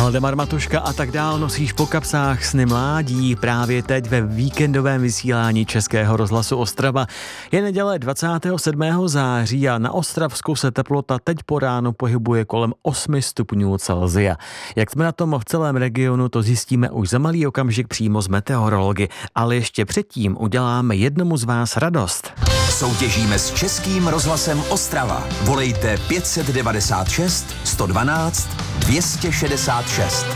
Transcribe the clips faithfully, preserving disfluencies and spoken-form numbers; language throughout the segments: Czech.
Valdemar Matuška a tak dál nosíš po kapsách sny mládí právě teď ve víkendovém vysílání Českého rozhlasu Ostrava. Je neděle dvacátého sedmého září a na Ostravsku se teplota teď po ránu pohybuje kolem osmi stupňů Celsia. Jak jsme na tom v celém regionu, to zjistíme už za malý okamžik přímo z meteorology, ale ještě předtím uděláme jednomu z vás radost. Soutěžíme s Českým rozhlasem Ostrava. Volejte pět set devadesát šest sto dvanáct dvě stě šedesát šest.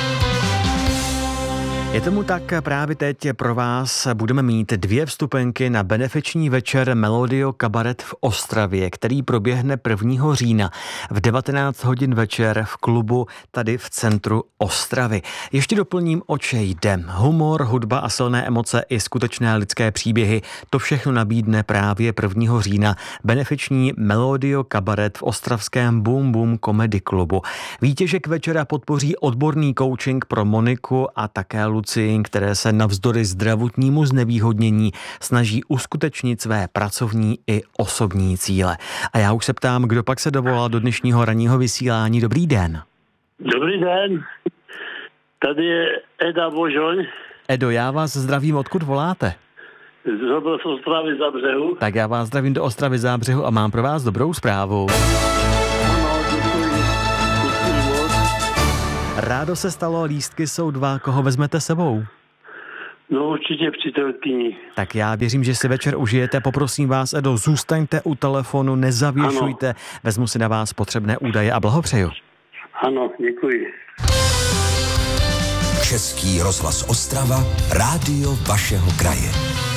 Je tomu tak, právě teď pro vás budeme mít dvě vstupenky na benefiční večer Melodio Kabaret v Ostravě, který proběhne prvního října v devatenáct hodin večer v klubu tady v centru Ostravy. Ještě doplním, o če jde. Humor, hudba a silné emoce i skutečné lidské příběhy, to všechno nabídne právě prvního října benefiční Melodio Kabaret v ostravském Boom Boom Comedy klubu. Výtěžek večera podpoří odborný coaching pro Moniku a také Lucii, které se navzdory zdravotnímu znevýhodnění snaží uskutečnit své pracovní i osobní cíle. A já už se ptám, kdo pak se dovolal do dnešního ranního vysílání. Dobrý den. Dobrý den. Tady je Eda Božoň. Edo, já vás zdravím, odkud voláte? Z Ostravy Zábřehu. Tak já vás zdravím do Ostravy Zábřehu a mám pro vás dobrou zprávu. Ano, děkuji. Děkuji moc. Rádo se stalo, lístky jsou dva, koho vezmete sebou? No určitě přítelkyni. Tak já věřím, že si večer užijete. Poprosím vás, Edo, zůstaňte u telefonu, nezavěšujte, ano. Vezmu si na vás potřebné údaje a blahopřeju. Ano, děkuji. Český rozhlas Ostrava, rádio vašeho kraje.